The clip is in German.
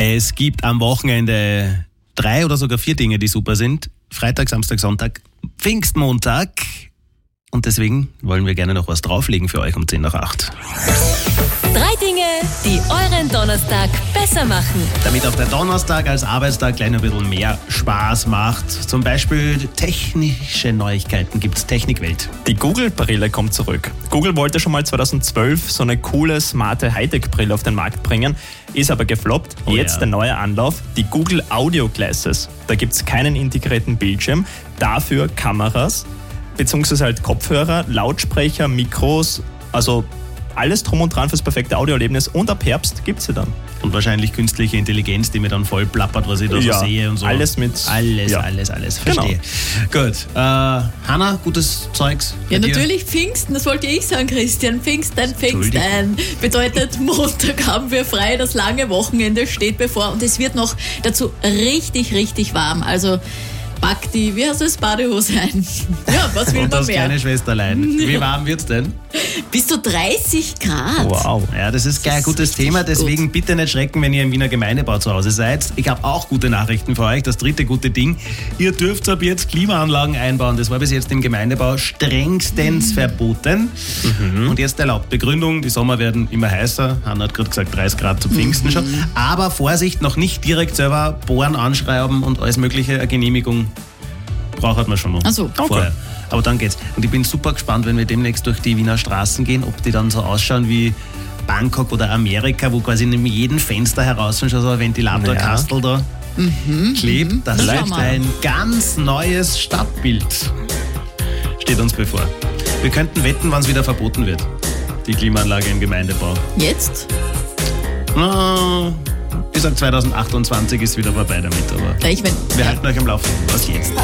Es gibt am Wochenende 3 oder sogar 4 Dinge, die super sind. Freitag, Samstag, Sonntag, Pfingstmontag. Und deswegen wollen wir gerne noch was drauflegen für euch um 10 nach 8. 3 Dinge, die euren Donnerstag besser machen. Damit auch der Donnerstag als Arbeitstag gleich ein bisschen mehr Spaß macht. Zum Beispiel technische Neuigkeiten gibt's Technikwelt. Die Google-Brille kommt zurück. Google wollte schon mal 2012 so eine coole, smarte Hightech-Brille auf den Markt bringen, ist aber gefloppt. Oh Jetzt ja. der neue Anlauf, die Google Audio Glasses. Da gibt's keinen integrierten Bildschirm, dafür Kameras, beziehungsweise halt Kopfhörer, Lautsprecher, Mikros, also alles drum und dran fürs perfekte Audioerlebnis, und ab Herbst gibt's sie dann. Und wahrscheinlich künstliche Intelligenz, die mir dann voll plappert, was ich da so sehe und so. Alles mit... Alles. Verstehe. Gut. Hanna, gutes Zeugs? Ja, bei dir? natürlich Pfingsten, das wollte ich sagen, Christian. Pfingsten. Bedeutet, Montag haben wir frei, das lange Wochenende steht bevor und es wird noch dazu richtig, richtig warm. Also pack die, wie heißt das, Badehose ein. Ja, was will Und man das mehr? kleine Schwesterlein. Wie warm wird's denn? Bis zu 30 Grad. Wow. Ja, das ist gleich ein gutes Thema, deswegen bitte nicht schrecken, wenn ihr im Wiener Gemeindebau zu Hause seid. Ich habe auch gute Nachrichten für euch. Das dritte gute Ding, ihr dürft ab jetzt Klimaanlagen einbauen. Das war bis jetzt im Gemeindebau strengstens verboten. Und jetzt erlaubt. Begründung, die Sommer werden immer heißer. Hanna hat gerade gesagt 30 Grad zu Pfingsten schon. Aber Vorsicht, noch nicht direkt selber bohren, anschreiben und alles mögliche, eine Genehmigung braucht man schon noch. Ach so. Vorher. Aber dann geht's. Und ich bin super gespannt, wenn wir demnächst durch die Wiener Straßen gehen, ob die dann so ausschauen wie Bangkok oder Amerika, wo quasi in jedem Fenster heraus schon so ein Ventilatorkastel da klebt. Das Schau ist mal. ein ganz neues Stadtbild. Steht uns bevor. Wir könnten wetten, wann es wieder verboten wird. Die Klimaanlage im Gemeindebau. Jetzt? Ich sag 2028 ist wieder vorbei damit, aber Gleich, wenn wir halten euch am Laufenden. Was jetzt?